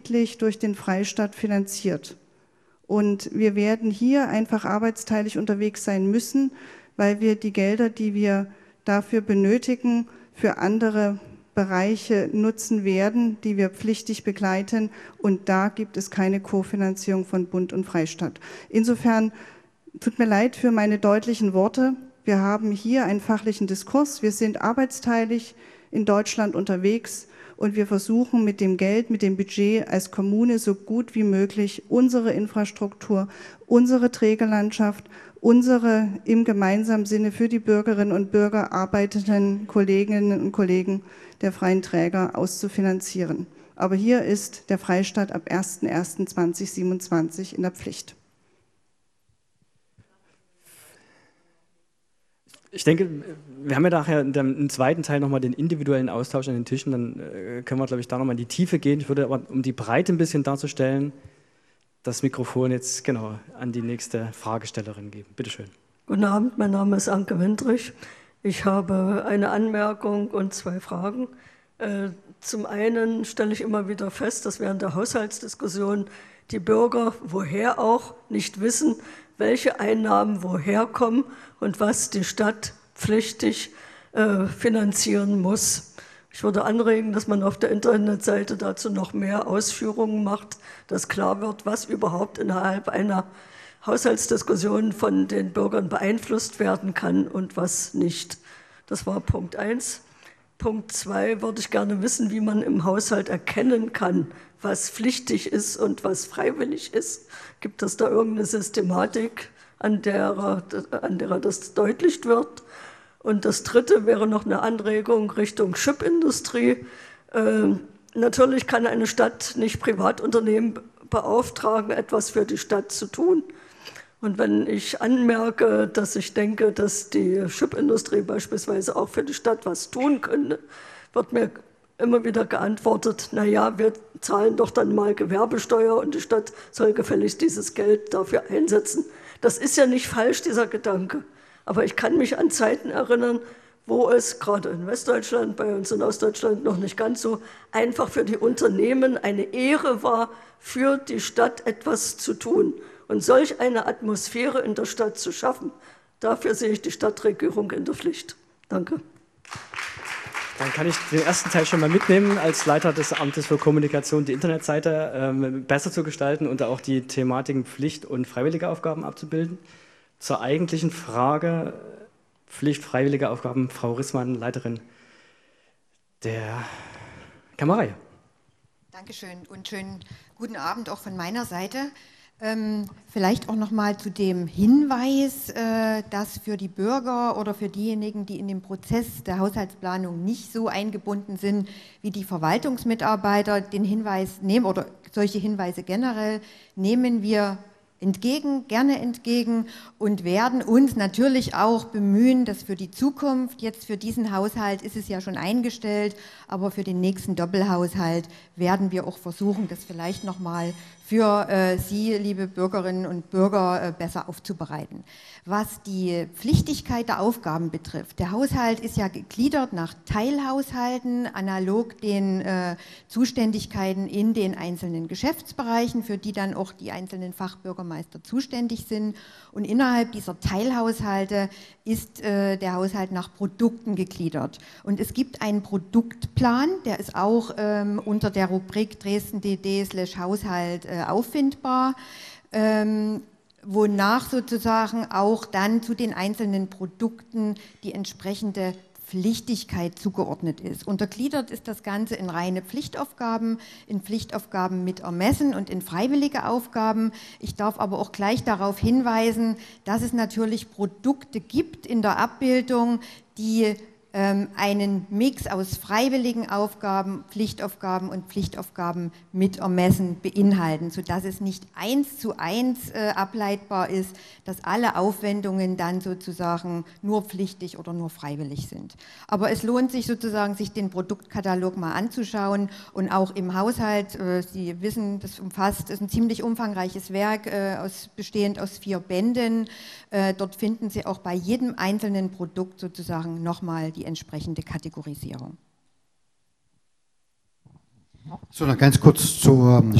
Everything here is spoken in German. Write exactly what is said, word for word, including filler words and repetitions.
letztlich durch den Freistaat finanziert. Und wir werden hier einfach arbeitsteilig unterwegs sein müssen, weil wir die Gelder, die wir dafür benötigen, für andere Bereiche nutzen werden, die wir pflichtig begleiten. Und da gibt es keine Kofinanzierung von Bund und Freistaat. Insofern tut mir leid für meine deutlichen Worte. Wir haben hier einen fachlichen Diskurs. Wir sind arbeitsteilig in Deutschland unterwegs und wir versuchen mit dem Geld, mit dem Budget als Kommune so gut wie möglich unsere Infrastruktur, unsere Trägerlandschaft, unsere im gemeinsamen Sinne für die Bürgerinnen und Bürger arbeitenden Kolleginnen und Kollegen der freien Träger auszufinanzieren. Aber hier ist der Freistaat ab erster erster zweitausendsiebenundzwanzig in der Pflicht. Ich denke, wir haben ja nachher im zweiten Teil nochmal den individuellen Austausch an den Tischen, dann äh, können wir, glaube ich, da nochmal in die Tiefe gehen. Ich würde aber, um die Breite ein bisschen darzustellen, das Mikrofon jetzt genau an die nächste Fragestellerin geben. Bitte schön. Guten Abend, mein Name ist Anke Wendrich. Ich habe eine Anmerkung und zwei Fragen. Äh, zum einen stelle ich immer wieder fest, dass während der Haushaltsdiskussion die Bürger, woher auch, nicht wissen, welche Einnahmen woher kommen und was die Stadt pflichtig äh, finanzieren muss. Ich würde anregen, dass man auf der Internetseite dazu noch mehr Ausführungen macht, dass klar wird, was überhaupt innerhalb einer Haushaltsdiskussion von den Bürgern beeinflusst werden kann und was nicht. Das war Punkt eins. Punkt zwei würde ich gerne wissen, wie man im Haushalt erkennen kann, was pflichtig ist und was freiwillig ist. Gibt es da irgendeine Systematik, an der, an der das deutlich wird? Und das Dritte wäre noch eine Anregung Richtung Chipindustrie. Äh, natürlich kann eine Stadt nicht Privatunternehmen beauftragen, etwas für die Stadt zu tun. Und wenn ich anmerke, dass ich denke, dass die Chipindustrie beispielsweise auch für die Stadt was tun könnte, wird mir immer wieder geantwortet, naja, wir zahlen doch dann mal Gewerbesteuer und die Stadt soll gefälligst dieses Geld dafür einsetzen. Das ist ja nicht falsch, dieser Gedanke. Aber ich kann mich an Zeiten erinnern, wo es gerade in Westdeutschland, bei uns in Ostdeutschland noch nicht ganz so einfach für die Unternehmen eine Ehre war, für die Stadt etwas zu tun. Und solch eine Atmosphäre in der Stadt zu schaffen, dafür sehe ich die Stadtregierung in der Pflicht. Danke. Dann kann ich den ersten Teil schon mal mitnehmen, als Leiter des Amtes für Kommunikation die Internetseite ähm, besser zu gestalten und auch die Thematiken Pflicht- und freiwillige Aufgaben abzubilden. Zur eigentlichen Frage Pflicht, freiwillige Aufgaben, Frau Rissmann, Leiterin der Kammerreihe. Dankeschön und schönen guten Abend auch von meiner Seite. Ähm, vielleicht auch noch mal zu dem Hinweis, äh, dass für die Bürger oder für diejenigen, die in dem Prozess der Haushaltsplanung nicht so eingebunden sind wie die Verwaltungsmitarbeiter, den Hinweis nehmen oder solche Hinweise generell nehmen wir entgegen, gerne entgegen und werden uns natürlich auch bemühen, dass für die Zukunft, jetzt für diesen Haushalt ist es ja schon eingestellt, aber für den nächsten Doppelhaushalt werden wir auch versuchen, das vielleicht nochmal für äh, Sie, liebe Bürgerinnen und Bürger, äh, besser aufzubereiten. Was die Pflichtigkeit der Aufgaben betrifft, der Haushalt ist ja gegliedert nach Teilhaushalten, analog den äh, Zuständigkeiten in den einzelnen Geschäftsbereichen, für die dann auch die einzelnen Fachbürgermeister zuständig sind. Und innerhalb dieser Teilhaushalte ist äh, der Haushalt nach Produkten gegliedert. Und es gibt einen Produktplan, der ist auch ähm, unter der Rubrik Dresden D D slash Haushalt äh, auffindbar, ähm, wonach sozusagen auch dann zu den einzelnen Produkten die entsprechende Pflichtigkeit zugeordnet ist. Untergliedert ist das Ganze in reine Pflichtaufgaben, in Pflichtaufgaben mit Ermessen und in freiwillige Aufgaben. Ich darf aber auch gleich darauf hinweisen, dass es natürlich Produkte gibt in der Abbildung, die einen Mix aus freiwilligen Aufgaben, Pflichtaufgaben und Pflichtaufgaben mit Ermessen beinhalten, sodass es nicht eins zu eins äh, ableitbar ist, dass alle Aufwendungen dann sozusagen nur pflichtig oder nur freiwillig sind. Aber es lohnt sich sozusagen, sich den Produktkatalog mal anzuschauen und auch im Haushalt, äh, Sie wissen, das umfasst, ist ein ziemlich umfangreiches Werk, äh, aus, bestehend aus vier Bänden. Äh, dort finden Sie auch bei jedem einzelnen Produkt sozusagen nochmal die die entsprechende Kategorisierung. So, noch ganz kurz zur